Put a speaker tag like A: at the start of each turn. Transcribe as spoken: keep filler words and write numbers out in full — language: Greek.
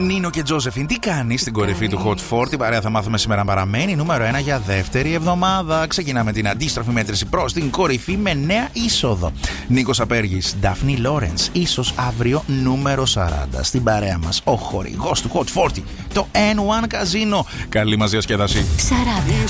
A: Νίνο και Τζόζεφιν, τι κάνει στην κορυφή του Hot σαράντα? Παρέα θα μάθουμε σήμερα. Παραμένει νούμερο ένα για δεύτερη εβδομάδα. Ξεκινάμε την αντίστροφη μέτρηση προς την κορυφή με νέα είσοδο. Νίκος Απέργης, Ντάφνη Λόρενς, ίσως αύριο νούμερο σαράντα. Στην παρέα μας ο χορηγός του Hot σαράντα, το N one Casino. Καλή μας διασκέδαση.
B: σαράντα.